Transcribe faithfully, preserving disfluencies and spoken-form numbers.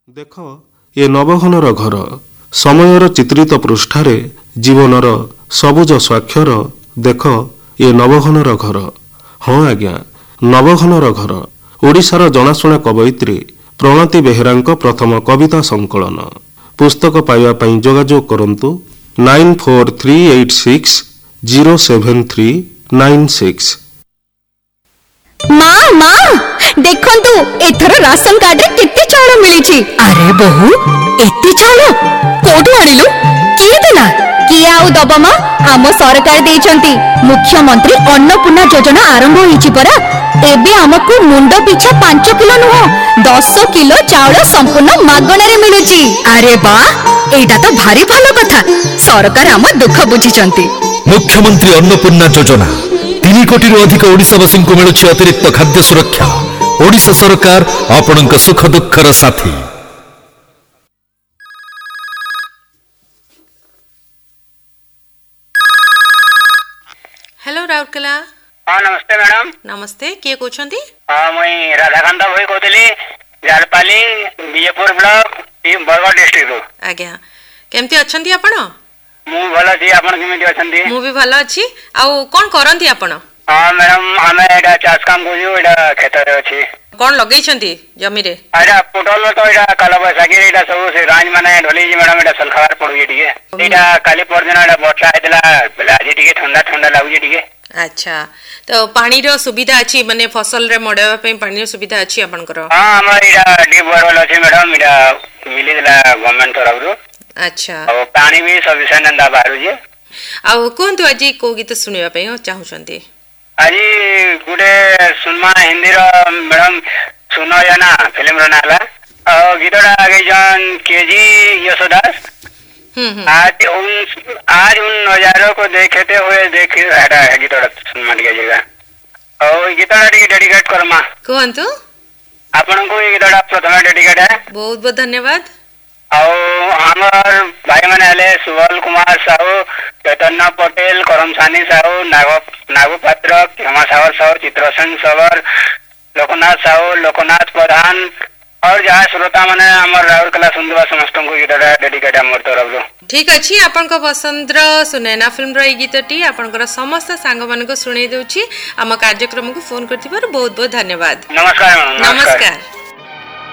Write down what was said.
ଦେଖ ଏ ନବଘନର ଘର ସମୟର ଚିତ୍ରିତ ପୃଷ୍ଠାରେ ଜୀବନର ସବୁଜ ସ୍ୱାକ୍ଷର। ଦେଖ ଏ ନବଘନର ଘର। ହଁ ଆଜ୍ଞା, ନବଘନର ଘର ଓଡ଼ିଶାର ଜଣାଶୁଣା କବୟିତ୍ରୀ ପ୍ରଣତୀ ବେହେରାଙ୍କ ପ୍ରଥମ କବିତା ସଂକଳନ। ପୁସ୍ତକ ପାଇବା ପାଇଁ ଯୋଗାଯୋଗ କରନ୍ତୁ nine four three eight six zero seven three nine six. ମା ମା ଦେଖନ୍ତୁ ଏଥର ରାସନ କାର୍ଡରେ କେତେ ଚାଉଳ ମିଳିଛି। ଆରେ ବହୁ ଏତେ ଚାଉଳ କୋଉଠୁ ଆଣିଲୁ? କିଏ ଦେଲା? କିଏ ଆଉ ଦବ ମା, ଆମ ସରକାର ଦେଇଛନ୍ତି। ମୁଖ୍ୟମନ୍ତ୍ରୀ ଅନ୍ନପୂର୍ଣ୍ଣା ଯୋଜନା ଆରମ୍ଭ ହେଇଛି ପରା। ଏବେ ଆମକୁ ମୁଣ୍ଡ ପିଛା ପାଞ୍ଚ କିଲୋ ନୁହଁ ଦଶ କିଲୋ ଚାଉଳ ସମ୍ପୂର୍ଣ୍ଣ ମାଗଣାରେ ମିଳୁଛି। ଆରେ ବା, ଏଇଟା ତ ଭାରି ଭଲ କଥା। ସରକାର ଆମ ଦୁଃଖ ବୁଝିଛନ୍ତି। ମୁଖ୍ୟମନ୍ତ୍ରୀ ଅନ୍ନପୂର୍ଣ୍ଣା ଯୋଜନା ତିନି କୋଟିରୁ ଅଧିକ ଓଡ଼ିଶାବାସୀଙ୍କୁ ମିଳୁଛି ଅତିରିକ୍ତ ଖାଦ୍ୟ ସୁରକ୍ଷା। ଓଡ଼ିଶା ସରକାର ଆପଣଙ୍କ ସୁଖ ଦୁଃଖର ସାଥୀ। हेलो राउरकेला। हाँ नमस्ते मैडम। नमस्ते, किए कहउछंती? हाँ मुई राधाकांत भाई कहतली जारपाली बीजेपुर ब्लॉक बरगढ़ डिस्ट्रिक्ट रो। आज्ञा, केमती अछंती आपण? मु भलो छी, आपण केमती अछंती? मु भी भलो अछि। आउ कोन करंती आपण? हाँ मैडम, हमें एटा चाष काम करियो, एटा खेत रे अछि। कोन लगैछंती जमी रे? एटा पोटल तो एटा काला बैसाखी एटा सब से राज माने ढली जी मैडम, एटा सलखार पड़ुई टिके। एटा काली परदिन एटा वर्षा हेतला, आज टिके ठंडा ठंडा लागुजी टिके। अच्छा, तो पानी रो सुविधा अछि, माने फसल रे मडवा पे पानी रो सुविधा अछि आपनकर? हां हमर एटा डी बोरवेल अछि मैडम, एटा मिली दिला गवर्नमेंट तरफरु। अच्छा, और पानी भी सफिशिएंट अंदा बाहरु जे। आ कोन तो अजी को गीत सुनिबा पे चाहउछंती? अजी गुडे सुनमा हिंदी रो मैडम सुनो या ना फिल्म रो नाला और गीतडा आगे जन केजी यशोदास। हम्म आज उन आज उन नजारों को देखते हुए देख हटा है गीतडा सुनमा दिया और गीतडा टी डेडिकेट करमा। कोन तो आपन को ये गीतडा प्रथम डेडिकेट है। बहुत बहुत धन्यवाद। और हमार भाई माने आले सुबल कुमार साहू, चैतन्य पटेल, करमसानी साहू, नाग नागू पात्र, हेमा सागर साहू, चित्रसेन सागर, लोकनाथ साहू, लोकनाथ प्रधान और जहाँ श्रोता माने हमर राउरकेला सुनदवा समस्त को गीतडा डेडिकेट हमर तरफ रो। ठीक अछि, आपन को पसंद रो सुनैना फिल्म रो ई गीतटी आपन को समस्त सांग मन को सुनै देउछि। हम कार्यक्रम को फोन करथिबार बहुत बहुत धन्यवाद। नमस्कार मैडम। नमस्कार।